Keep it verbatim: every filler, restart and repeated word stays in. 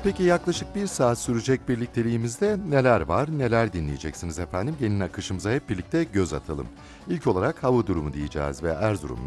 Peki yaklaşık bir saat sürecek birlikteliğimizde neler var, neler dinleyeceksiniz efendim? Gelin akışımıza hep birlikte göz atalım. İlk olarak hava durumu diyeceğiz ve Erzurum